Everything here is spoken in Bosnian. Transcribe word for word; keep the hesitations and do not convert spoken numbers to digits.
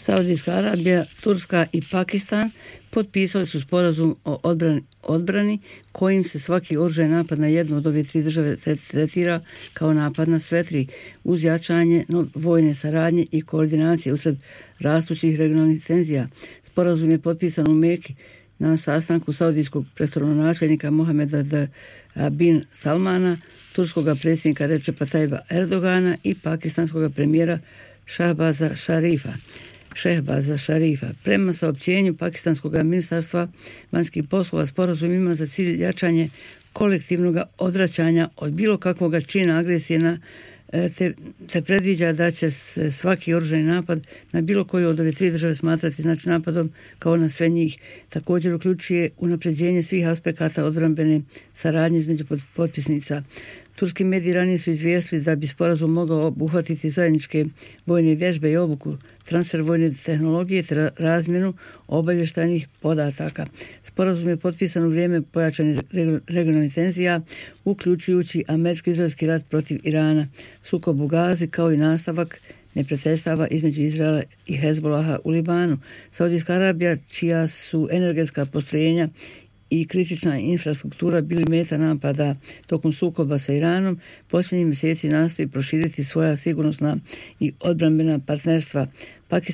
Saudijska Arabija, Turska i Pakistan potpisali su sporazum o odbrani, odbrani kojim se svaki oružani napad na jednu od ove tri države tretira kao napad na sve tri, uz jačanje vojne saradnje i koordinacije usred rastućih regionalnih tenzija. Sporazum je potpisan u Meki na sastanku saudijskog prestolonačelnika Mohameda bin Salmana, turskog predsjednika Recepa Tayyipa Erdogana i pakistanskog premijera Shehbaza Sharifa. Shehbaza Sharifa. Prema saopćenju pakistanskog ministarstva vanjskih poslova, sporazum ima za cilj jačanje kolektivnog odvraćanja od bilo kakvog čina agresije na te, te predviđa da će se svaki oružani napad na bilo koju od ove tri države smatrati znači napadom kao na sve njih. Također uključuje unapređenje svih aspekata odbrambene saradnje između potpisnica. Turski mediji ranije su izvijestili da bi sporazum mogao obuhvatiti zajedničke vojne vježbe i obuku, transfer vojne tehnologije te razmjenu obavještajnih podataka. Sporazum je potpisan u vrijeme pojačanih regionalnih tenzija, uključujući američko-izraelski rat protiv Irana, sukob u Gazi kao i nastavak neprijateljstava između Izraela i Hezbolaha u Libanu. Saudijska Arabija, čija su energetska postrojenja i kritična infrastruktura bili meta napada tokom sukoba sa Iranom, posljednjih mjeseci nastoji proširiti svoja sigurnosna i odbrambena partnerstva. Pakistan